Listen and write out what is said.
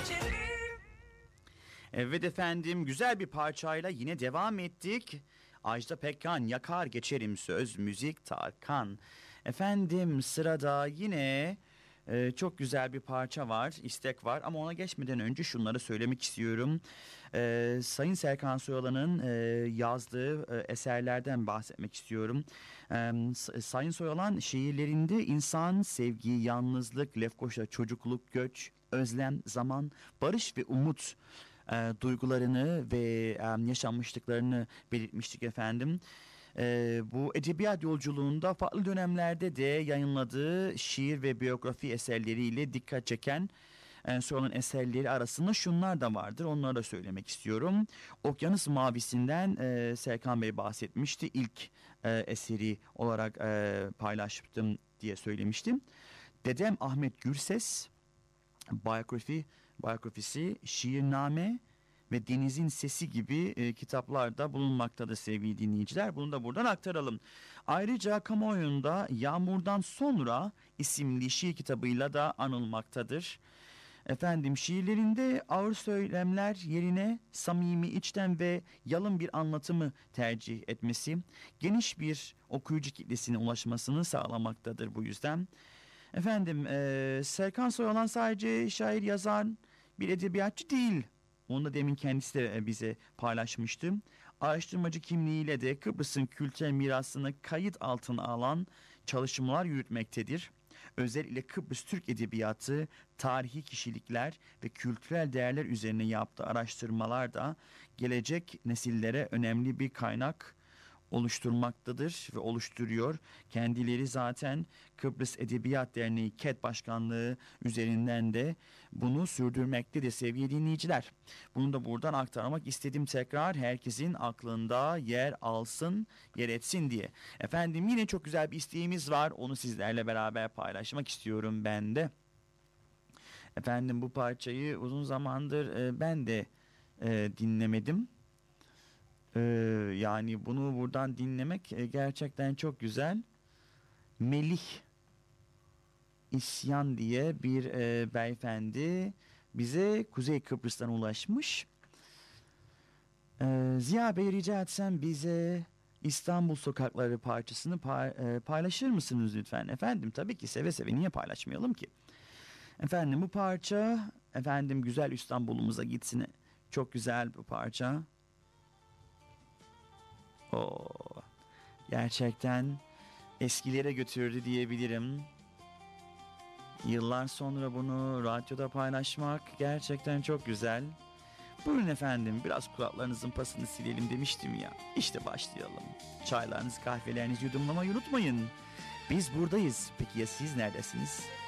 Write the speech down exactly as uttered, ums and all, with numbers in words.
Evet efendim, güzel bir parçayla yine devam ettik. Ajda Pekkan, Yakar Geçerim, söz müzik Tarkan. Efendim sırada yine e, çok güzel bir parça var, istek var, ama ona geçmeden önce şunları söylemek istiyorum. E, Sayın Serkan Soyalan'ın e, yazdığı e, eserlerden bahsetmek istiyorum. E, Sayın Soyalan şiirlerinde insan, sevgi, yalnızlık, Lefkoşa, çocukluk, göç, özlem, zaman, barış ve umut e, duygularını ve e, yaşanmışlıklarını belirtmiştik efendim. E, bu edebiyat yolculuğunda farklı dönemlerde de yayınladığı şiir ve biyografi eserleriyle dikkat çeken e, Soyalan eserleri arasında şunlar da vardır. Onları da söylemek istiyorum. Okyanus Mavisi'nden e, Serkan Bey bahsetmişti. İlk e, eseri olarak e, paylaştım diye söylemiştim. Dedem Ahmet Gürses, biyografi, biyografisi, şiirname ve Denizin Sesi gibi e, kitaplarda bulunmaktadır sevgili dinleyiciler. Bunu da buradan aktaralım. Ayrıca kamuoyunda Yağmurdan Sonra isimli şiir kitabıyla da anılmaktadır. Efendim şiirlerinde ağır söylemler yerine samimi, içten ve yalın bir anlatımı tercih etmesi, geniş bir okuyucu kitlesine ulaşmasını sağlamaktadır bu yüzden. Efendim e, Serkan Soyalan sadece şair, yazar, bir edebiyatçı değil. Onu da demin kendisi de bize paylaşmıştı. Araştırmacı kimliğiyle de Kıbrıs'ın kültürel mirasını kayıt altına alan çalışmalar yürütmektedir. Özellikle Kıbrıs Türk Edebiyatı, tarihi kişilikler ve kültürel değerler üzerine yaptığı araştırmalar da gelecek nesillere önemli bir kaynak oluşturmaktadır ve oluşturuyor. Kendileri zaten Kıbrıs Edebiyat Derneği K E D Başkanlığı üzerinden de bunu sürdürmektedir sevgili dinleyiciler. Bunu da buradan aktarmak istedim, tekrar herkesin aklında yer alsın, yer etsin diye. Efendim yine çok güzel bir isteğimiz var. Onu sizlerle beraber paylaşmak istiyorum ben de. Efendim bu parçayı uzun zamandır e, ben de e, dinlemedim. Ee, yani bunu buradan dinlemek e, gerçekten çok güzel. Melih İsyan diye bir e, beyefendi bize Kuzey Kıbrıs'tan ulaşmış. Ee, Ziya Bey, rica etsem bize İstanbul Sokakları parçasını pay- e, paylaşır mısınız lütfen? Efendim tabii ki seve seve, niye paylaşmayalım ki? Efendim bu parça, efendim güzel İstanbul'umuza gitsin. Çok güzel bu parça. Oo, gerçekten eskilere götürdü diyebilirim. Yıllar sonra bunu radyoda paylaşmak gerçekten çok güzel. Buyurun efendim, biraz kulaklarınızın pasını silelim demiştim ya. İşte başlayalım. Çaylarınızı, kahvelerinizi yudumlamayı unutmayın. Biz buradayız. Peki ya siz neredesiniz?